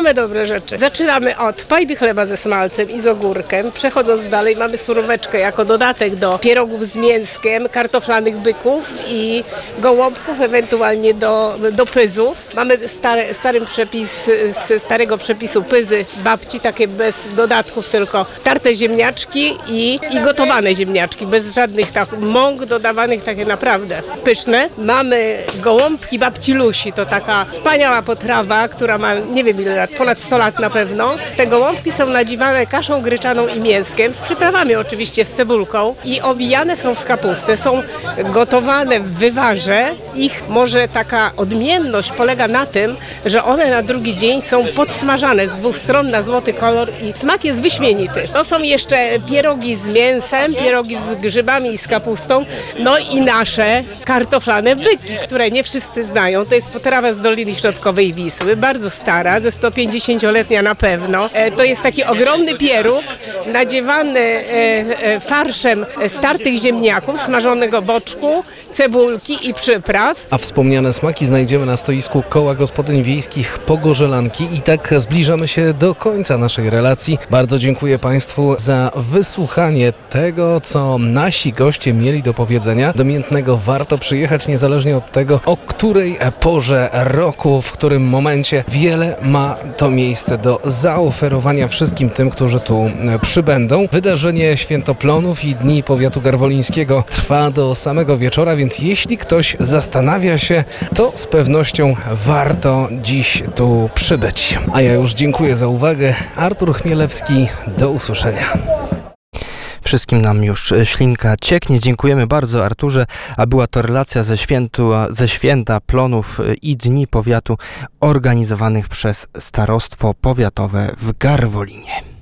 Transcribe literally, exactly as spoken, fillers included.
same dobre rzeczy. Zaczynamy od pajdy chleba ze smalcem i z ogórkiem. Przechodząc dalej mamy suróweczkę jako dodatek do pierogów z mięskiem, kartoflanych byków i gołąbków, ewentualnie do, do pyzów. Mamy stary, stary przepis, z starego przepisu pyzy babci, takie bez dodatków, tylko tarte ziemniaczki i, i gotowane ziemniaczki, bez żadnych tak mąk dodawanych, takie naprawdę pyszne. Mamy gołąbki babci Lusi, to taka wspaniała potrawa, która ma nie wiem ile lat, ponad sto lat na pewno. Te gołąbki są nadziwane kaszą gryczaną i mięskiem, z przyprawami oczywiście, z cebulką i owijane są w kapustę, są gotowane w wywarze. Ich może taka odmienność polega na tym, że one na drugi dzień są podsmażane z dwóch stron na złoty kolor i smak jest wyśmienity. To są jeszcze pierogi z mięsem, pierogi z grzybami i z kapustą, no i nasze kartoflane byki, które nie wszyscy znają. To jest potrawa z Doliny Środkowej Wisły, bardzo stara, ze sto pięćdziesięcioletnia na pewno. To jest taki ogromny pieróg nadziewany farszem startych ziemniaków, smażonego boczku, cebulki i przypraw. A wspomniane smaki znajdziemy na stoisku Koła Gospodyń Wiejskich Pogorzelanki i tak zbliżamy się do końca naszej relacji. Bardzo dziękuję Państwu za wysłuchanie tego, co nasi goście mieli do powiedzenia. Do Miętnego warto przyjechać niezależnie od tego, o której porze roku, w którym momencie. Wiele ma to miejsce do zaoferowania wszystkim tym, którzy tu przybędą. Wydarzenie Świętoplonów i Dni Powiatu Garwolińskiego trwa do samego wieczora, więc jeśli ktoś zastanawia się, to z pewnością warto dziś tu przybyć. A ja już dziękuję za uwagę. Artur Chmielewski, do usłyszenia. Wszystkim nam już ślinka cieknie. Dziękujemy bardzo, Arturze, a była to relacja ze, świętu, ze święta Plonów i Dni Powiatu organizowanych przez Starostwo Powiatowe w Garwolinie.